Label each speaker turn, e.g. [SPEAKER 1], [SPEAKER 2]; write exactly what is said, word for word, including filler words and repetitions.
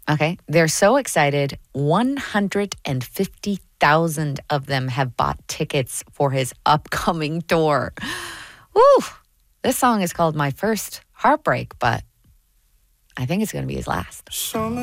[SPEAKER 1] Okay. They're so excited. one hundred fifty thousand of them have bought tickets for his upcoming tour. Woo! This song is called My First Heartbreak, but I think it's going to be his last.